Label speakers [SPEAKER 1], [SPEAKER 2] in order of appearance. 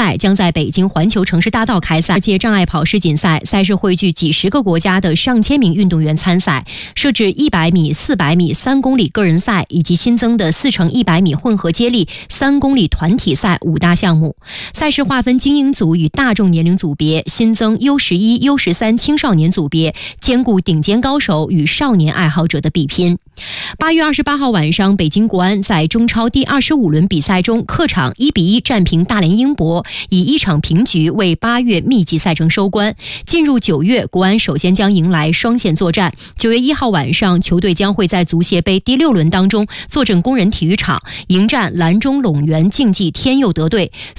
[SPEAKER 1] 赛将在北京环球城市大道开赛。届障碍跑世锦赛赛事汇聚几十个国家的上千名运动员参赛，设置100米、400米、3公里个人赛以及新增的4×100米混合接力、3公里团体赛5大项目。赛事划分精英组与大众年龄组别，新增U11、U13青少年组别，兼顾顶尖高手与少年爱好者的比拼。8月28号晚上，北京国安在中超第25轮比赛中客场1-1战平大连英博，以1场平局为8月密集赛程收官。进入9月，国安首先将迎来双线作战。9月1号晚上，球队将会在足协杯第6轮当中坐镇工人体育场，迎战兰中陇源竞技天佑德队。